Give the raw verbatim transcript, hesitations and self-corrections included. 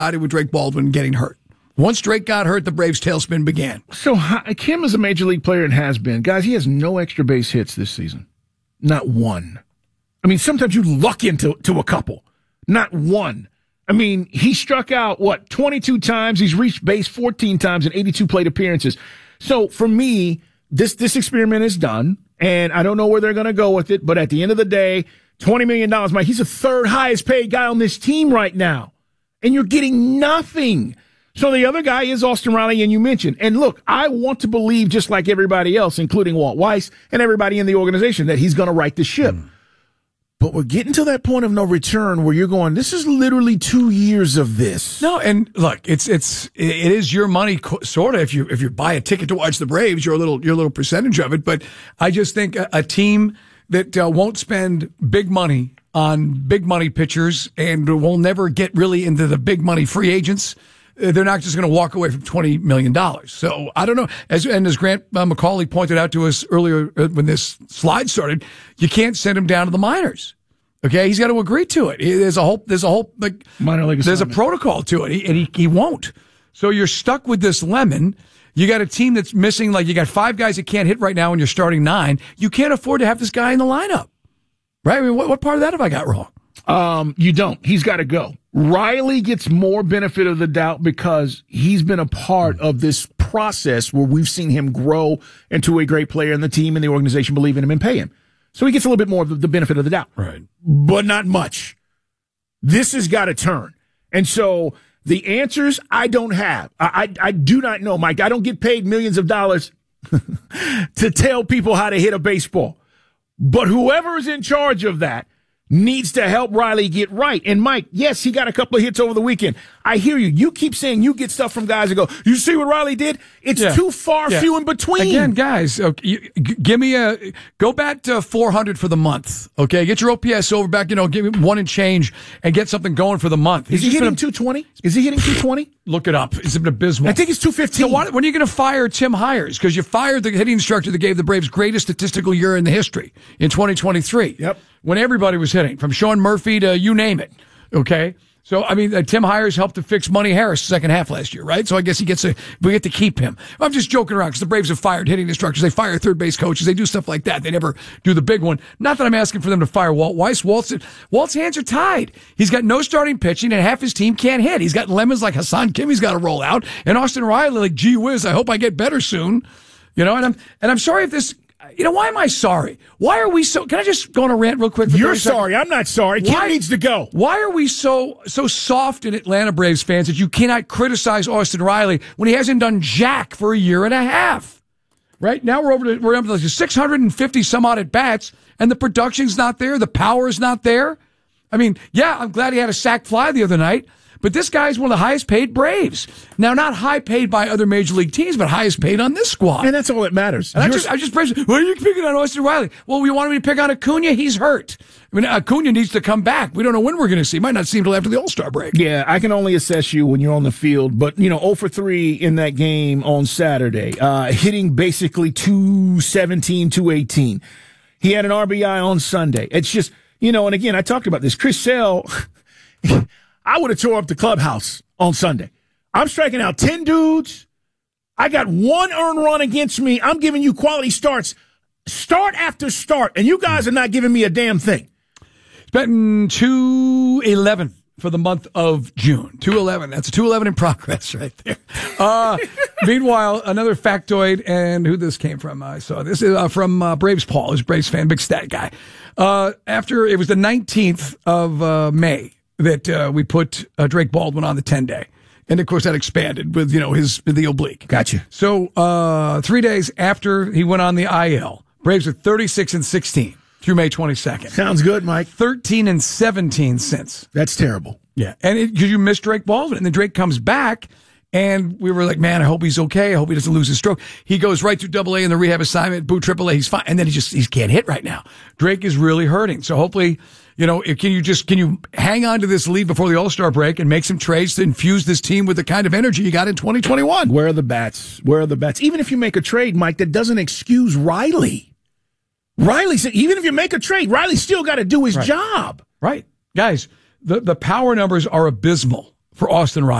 with Drake Baldwin getting hurt. Once Drake got hurt, the Braves' tailspin began. So Kim is a major league player and has been. Guys, he has no extra base hits this season. Not one. I mean, sometimes you luck into to a couple. Not one. I mean, he struck out, what, twenty-two times. He's reached base fourteen times in eighty-two plate appearances. So for me, this this experiment is done, and I don't know where they're going to go with it, but at the end of the day, twenty million dollars, Mike, he's the third highest paid guy on this team right now, and you're getting nothing. So the other guy is Austin Riley, and you mentioned. And look, I want to believe, just like everybody else, including Walt Weiss and everybody in the organization, that he's going to right the ship. Mm. But we're getting to that point of no return where you're going, this is literally two years of this. No, and look, it's it's it is your money, sort of. If you if you buy a ticket to watch the Braves, you're a little you're a little percentage of it. But I just think a, a team that uh, won't spend big money on big money pitchers and will never get really into the big money free agents, they're not just going to walk away from twenty million dollars. So I don't know. As and as Grant uh, McCauley pointed out to us earlier when this slide started, you can't send him down to the minors. Okay, he's got to agree to it. There's a whole, there's a whole, like, minor league there's a protocol to it, he, and he, he won't. So you're stuck with this lemon. You got a team that's missing, like, you got five guys that can't hit right now, and you're starting nine. You can't afford to have this guy in the lineup, right? I mean, what, what part of that have I got wrong? Um, you don't. He's got to go. Riley gets more benefit of the doubt because he's been a part of this process where we've seen him grow into a great player, and the team and the organization believe in him and pay him. So he gets a little bit more of the benefit of the doubt. Right. But not much. This has got to turn. And so the answers I don't have. I, I, I do not know, Mike. I don't get paid millions of dollars to tell people how to hit a baseball. But whoever is in charge of that needs to help Riley get right. And Mike, yes, he got a couple of hits over the weekend. I hear you. You keep saying you get stuff from guys that go, you see what Riley did? It's yeah. too far yeah. few in between. Again, guys, okay, you, g- give me a, go back to four hundred for the month. Okay. Get your O P S over back, you know, give me one and change and get something going for the month. He's Is he hitting two twenty? Is he hitting two twenty? Look it up. It's been abysmal. I think it's two fifteen. So why, when are you going to fire Tim Hires? Because you fired the hitting instructor that gave the Braves greatest statistical year in the history in twenty twenty-three. Yep. When everybody was hitting, from Sean Murphy to you name it. Okay. So, I mean, uh, Tim Hires helped to fix Money Harris second half last year, right? So I guess he gets a, we get to keep him. I'm just joking around because the Braves have fired hitting instructors. They fire third base coaches. They do stuff like that. They never do the big one. Not that I'm asking for them to fire Walt Weiss. Walt's, Walt's hands are tied. He's got no starting pitching and half his team can't hit. He's got lemons like Hassan Kim he's got to roll out. And Austin Riley, like, gee whiz, I hope I get better soon. You know, and I'm, and I'm sorry if this, you know, why am I sorry? Why are we so, can I just go on a rant real quick? For You're sorry. I'm not sorry. Kim needs to go. Why are we so, so soft in Atlanta Braves fans that you cannot criticize Austin Riley when he hasn't done jack for a year and a half? Right now we're over to, we're up to like six hundred fifty some odd at bats and the production's not there. The power is not there. I mean, yeah, I'm glad he had a sac fly the other night. But this guy's one of the highest paid Braves. Now, not high paid by other major league teams, but highest paid on this squad. And that's all that matters. And I just, I just praise. Why are you picking on Austin Riley? Well, we wanted me to pick on Acuna. He's hurt. I mean, Acuna needs to come back. We don't know when we're going to see. Might not see him until after the All-Star break. Yeah, I can only assess you when you're on the field. But, you know, oh for three in that game on Saturday, uh, hitting basically two seventeen, two eighteen. He had an R B I on Sunday. It's just, you know, and again, I talked about this. Chris Sale, I would have tore up the clubhouse on Sunday. I'm striking out ten dudes. I got one earned run against me. I'm giving you quality starts, start after start, and you guys are not giving me a damn thing. It's been two eleven for the month of June. two eleven. That's a two eleven in progress right there. Uh, meanwhile, another factoid, and who this came from, I saw this is uh, from uh, Braves Paul, who's a Braves fan, big stat guy. Uh, after, it was the nineteenth of uh, May. that uh, we put uh, Drake Baldwin on the ten-day. And, of course, that expanded with, you know, his the oblique. Gotcha. So uh, three days after he went on the I L, Braves are thirty-six and sixteen through May twenty-second. Sounds good, Mike. thirteen and seventeen since. That's terrible. Yeah. And because you missed Drake Baldwin. And then Drake comes back, and we were like, man, I hope he's okay. I hope he doesn't lose his stroke. He goes right through double A in the rehab assignment, boot triple A. He's fine. And then he just he can't hit right now. Drake is really hurting. So hopefully, you know, can you just, can you hang on to this lead before the All-Star break and make some trades to infuse this team with the kind of energy you got in twenty twenty-one? Where are the bats? Where are the bats? Even if you make a trade, Mike, that doesn't excuse Riley. Riley said, even if you make a trade, Riley still got to do his right. job. Right. Guys, the, the power numbers are abysmal. for Austin Riley.